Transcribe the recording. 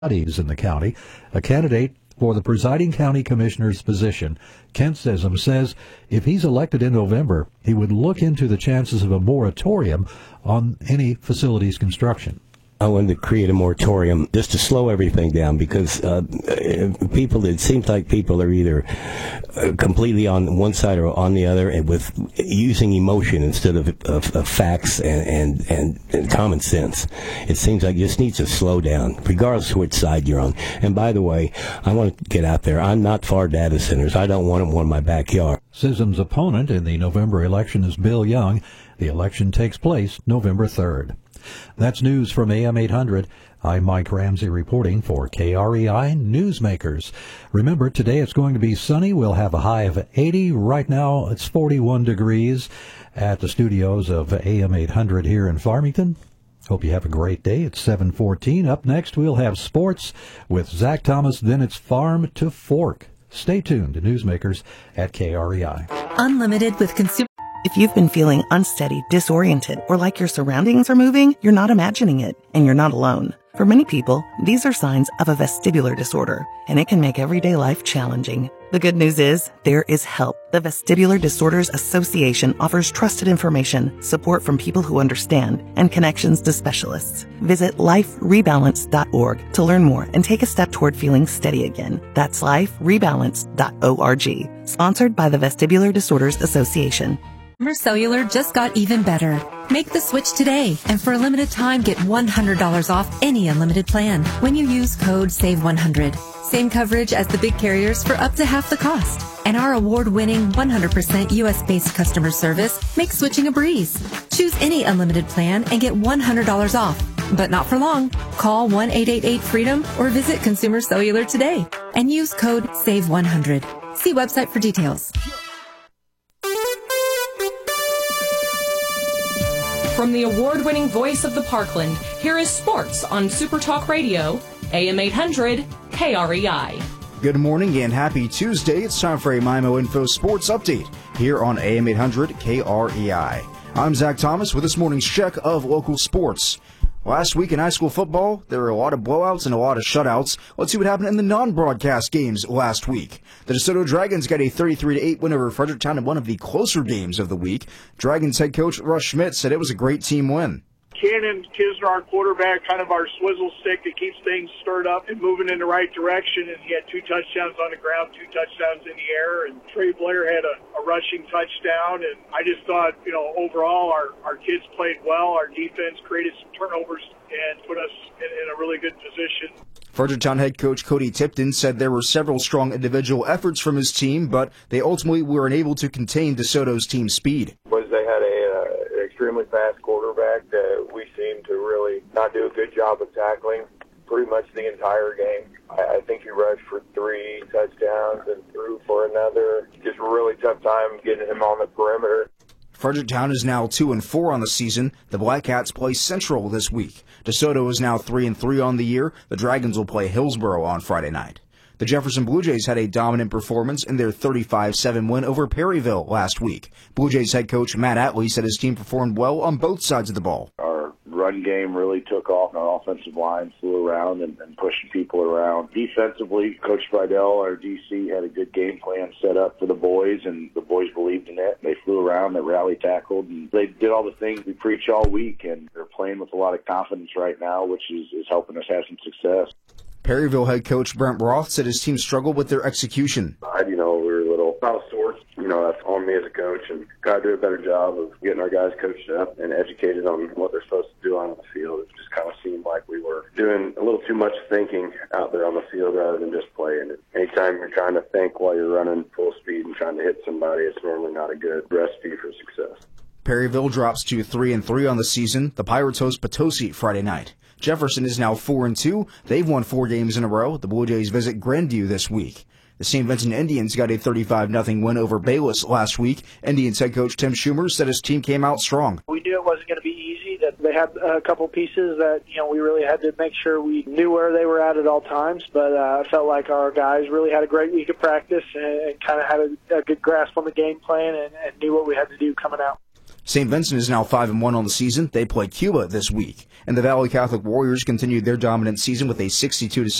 studies in the county. A candidate for the presiding county commissioner's position, Kent Sissom, says if he's elected in November, he would look into the chances of a moratorium on any facilities construction. I wanted to create a moratorium just to slow everything down because it seems like people are either completely on one side or on the other, and with using emotion instead of facts and common sense. It seems like it just needs to slow down, regardless of which side you're on. And by the way, I want to get out there. I'm not for data centers. I don't want them in my backyard. Sissom's opponent in the November election is Bill Young. The election takes place November 3rd. That's news from AM 800. I'm Mike Ramsey reporting for KREI Newsmakers. Remember, today it's going to be sunny. We'll have a high of 80. Right now it's 41 degrees at the studios of AM 800 here in Farmington. Hope you have a great day. It's 7:14. Up next, we'll have sports with Zach Thomas. Then it's Farm to Fork. Stay tuned to Newsmakers at KREI. Unlimited with consumer. If you've been feeling unsteady, disoriented, or like your surroundings are moving, you're not imagining it, and you're not alone. For many people, these are signs of a vestibular disorder, and it can make everyday life challenging. The good news is, there is help. The Vestibular Disorders Association offers trusted information, support from people who understand, and connections to specialists. Visit liferebalance.org to learn more and take a step toward feeling steady again. That's liferebalance.org. Sponsored by the Vestibular Disorders Association. Consumer Cellular just got even better. Make the switch today, and for a limited time, get $100 off any unlimited plan when you use code SAVE100. Same coverage as the big carriers for up to half the cost. And our award-winning 100% U.S.-based customer service makes switching a breeze. Choose any unlimited plan and get $100 off. But not for long. Call 1-888-FREEDOM or visit Consumer Cellular today and use code SAVE100. See website for details. From the award-winning voice of the Parkland, here is sports on Super Talk Radio, AM 800, KREI. Good morning and happy Tuesday. It's time for a MIMO Info Sports Update here on AM 800 KREI. I'm Zach Thomas with this morning's check of local sports. Last week in high school football, there were a lot of blowouts and a lot of shutouts. Let's see what happened in the non-broadcast games last week. The DeSoto Dragons got a 33-8 win over Fredericktown in one of the closer games of the week. Dragons head coach Russ Schmidt said it was a great team win. Cannon Kisner, our quarterback, kind of our swizzle stick that keeps things stirred up and moving in the right direction. And he had 2 touchdowns on the ground, 2 touchdowns in the air. And Trey Blair had a rushing touchdown. And I just thought, overall our kids played well. Our defense created some turnovers and put us in a really good position. Fredericktown head coach Cody Tipton said there were several strong individual efforts from his team, but they ultimately were unable to contain DeSoto's team speed. They had an extremely fast quarterback that we seemed to really not do a good job of tackling pretty much the entire game. I think he rushed for 3 touchdowns and threw for another. Just a really tough time getting him on the perimeter. Fredericktown is now 2-4 on the season. The Blackcats play Central this week. DeSoto is now 3-3 on the year. The Dragons will play Hillsboro on Friday night. The Jefferson Blue Jays had a dominant performance in their 35-7 win over Perryville last week. Blue Jays head coach Matt Atlee said his team performed well on both sides of the ball. Our run game really took off. Our offensive line flew around and pushing people around. Defensively, Coach Vidal, our DC, had a good game plan set up for the boys, and the boys believed in it. They flew around, they rally tackled, and they did all the things we preach all week, and they're playing with a lot of confidence right now, which is helping us have some success. Perryville head coach Brent Roth said his team struggled with their execution. We were a little out of sorts. That's on me as a coach, and got to do a better job of getting our guys coached up and educated on what they're supposed to do on the field. It just kind of seemed like we were doing a little too much thinking out there on the field rather than just playing. Anytime you're trying to think while you're running full speed and trying to hit somebody, it's normally not a good recipe for success. Perryville drops to 3-3 on the season. The Pirates host Potosi Friday night. Jefferson is now 4-2. They've won 4 games in a row. The Blue Jays visit Grandview this week. The St. Vincent Indians got a 35-0 win over Bayless last week. Indians head coach Tim Schumer said his team came out strong. We knew it wasn't going to be easy, that they had a couple pieces that, we really had to make sure we knew where they were at all times. But I felt like our guys really had a great week of practice and kind of had a good grasp on the game plan and knew what we had to do coming out. St. Vincent is now 5-1 on the season. They play Cuba this week. And the Valley Catholic Warriors continued their dominant season with a 62-6